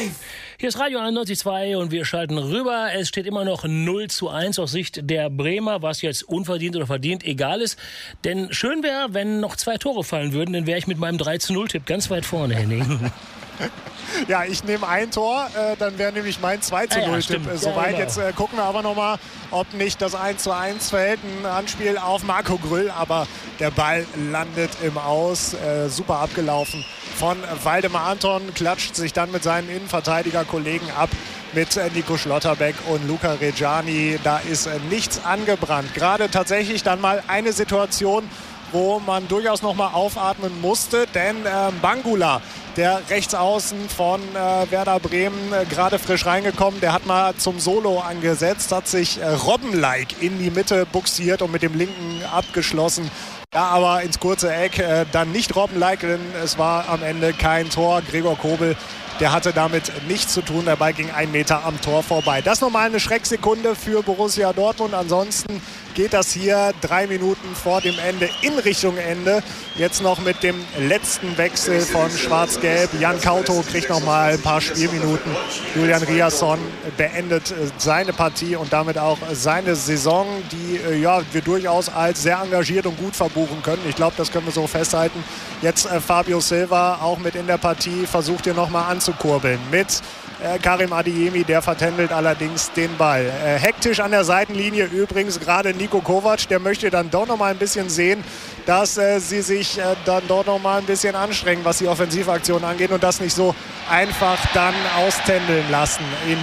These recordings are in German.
Hier ist Radio 91.2 und wir schalten rüber. Es steht immer noch 0:1 aus Sicht der Bremer, was jetzt unverdient oder verdient egal ist. Denn schön wäre, wenn noch 2 Tore fallen würden, dann wäre ich mit meinem 3:0-Tipp ganz weit vorne, Henning. Ja, ich nehme ein Tor, dann wäre nämlich mein 2:0-Tipp soweit. Genau. Jetzt gucken wir aber nochmal, ob nicht das 1:1 fällt. Ein Anspiel auf Marco Grüll, aber der Ball landet im Aus. Super abgelaufen von Waldemar Anton, klatscht sich dann mit seinen Innenverteidigerkollegen ab. Mit Nico Schlotterbeck und Luca Reggiani. Da ist nichts angebrannt. Gerade tatsächlich dann mal eine Situation, wo man durchaus noch mal aufatmen musste, denn Bangula, der Rechtsaußen von Werder Bremen, gerade frisch reingekommen, der hat mal zum Solo angesetzt, hat sich Robben-like in die Mitte buxiert und mit dem linken abgeschlossen. Ja, aber ins kurze Eck, dann nicht Robben-like, denn es war am Ende kein Tor. Gregor Kobel, der hatte damit nichts zu tun. Der Ball ging 1 Meter am Tor vorbei. Das nochmal eine Schrecksekunde für Borussia Dortmund. Ansonsten geht das hier 3 Minuten vor dem Ende in Richtung Ende. Jetzt noch mit dem letzten Wechsel von Schwarz-Gelb. Jan Kauto kriegt noch mal ein paar Spielminuten. Julian Riasson beendet seine Partie und damit auch seine Saison, die wir durchaus als sehr engagiert und gut verbuchen können. Ich glaube, das können wir so festhalten. Jetzt Fabio Silva auch mit in der Partie, versucht hier noch mal anzukurbeln mit Karim Adeyemi, der vertändelt allerdings den Ball. Hektisch an der Seitenlinie übrigens gerade Niko Kovac, der möchte dann doch noch mal ein bisschen sehen, dass sie sich dann doch noch mal ein bisschen anstrengen, was die Offensivaktion angeht und das nicht so einfach dann auständeln lassen in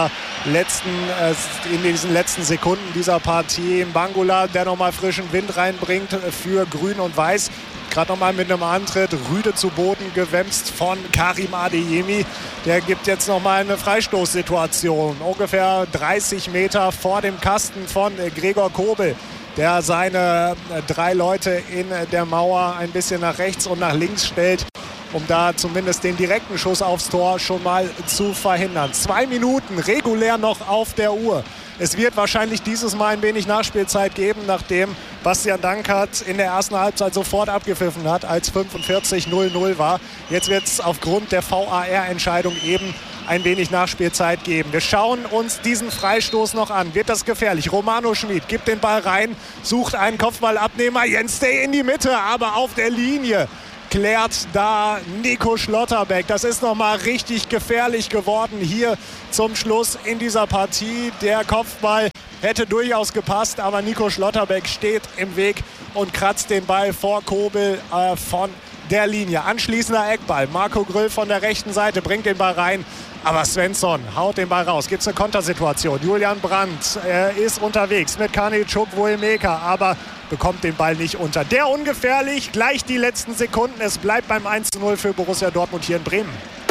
diesen letzten Sekunden dieser Partie. Bangula, der noch mal frischen Wind reinbringt für Grün und Weiß. Gerade nochmal mit einem Antritt, rüde zu Boden gewämst von Karim Adeyemi. Der gibt jetzt nochmal eine Freistoßsituation. Ungefähr 30 Meter vor dem Kasten von Gregor Kobel, der seine 3 Leute in der Mauer ein bisschen nach rechts und nach links stellt, um da zumindest den direkten Schuss aufs Tor schon mal zu verhindern. 2 Minuten regulär noch auf der Uhr. Es wird wahrscheinlich dieses Mal ein wenig Nachspielzeit geben, nachdem Bastian Dankert in der ersten Halbzeit sofort abgepfiffen hat, als 45:0 war. Jetzt wird es aufgrund der VAR-Entscheidung eben ein wenig Nachspielzeit geben. Wir schauen uns diesen Freistoß noch an. Wird das gefährlich? Romano Schmid gibt den Ball rein, sucht einen Kopfballabnehmer. Jens Day in die Mitte, aber auf der Linie klärt da Nico Schlotterbeck. Das ist nochmal richtig gefährlich geworden hier zum Schluss in dieser Partie. Der Kopfball hätte durchaus gepasst, aber Nico Schlotterbeck steht im Weg und kratzt den Ball vor Kobel von der Linie. Anschließender Eckball. Marco Grüll von der rechten Seite bringt den Ball rein. Aber Svensson haut den Ball raus. Gibt es eine Kontersituation. Julian Brandt ist unterwegs mit Kani Chukwuemeka, aber bekommt den Ball nicht unter. Der ungefährlich, gleich die letzten Sekunden. Es bleibt beim 1:0 für Borussia Dortmund hier in Bremen.